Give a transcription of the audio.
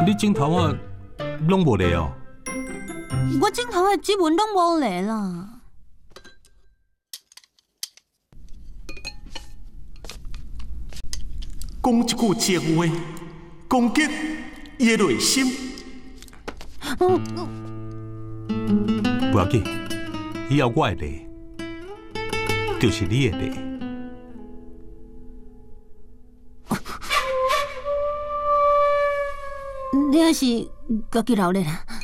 你镜头啊，拢无咧哦。 我镜头的指纹拢无咧啦。 讲一句情话，攻击伊的内心。 不要紧，以后我的例，就是你的例。 你还是家己留咧啦。